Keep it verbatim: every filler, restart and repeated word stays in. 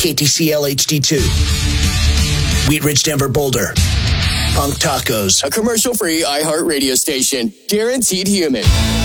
K T C L H D two. Wheat Ridge, Denver, Boulder. Punk Tacos. A commercial-free iHeart radio station. Guaranteed human.